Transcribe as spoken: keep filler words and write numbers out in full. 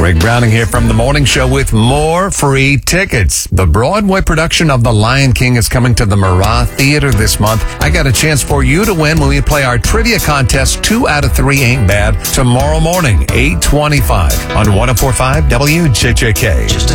Greg Browning here from The Morning Show with more free tickets. The Broadway production of The Lion King is coming to the Murat Theater this month. I got a chance for you to win when we play our trivia contest. Two out of three ain't bad. Tomorrow morning, eight twenty-five on one oh four point five W J J K.